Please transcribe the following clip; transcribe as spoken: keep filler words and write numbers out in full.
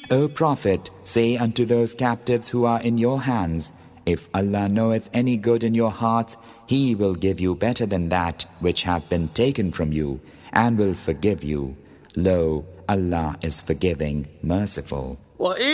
O Prophet, say unto those captives who are in your hands, if Allah knoweth any good in your heart, He will give you better than that which hath been taken from you, and will forgive you. Lo, Allah is forgiving, merciful.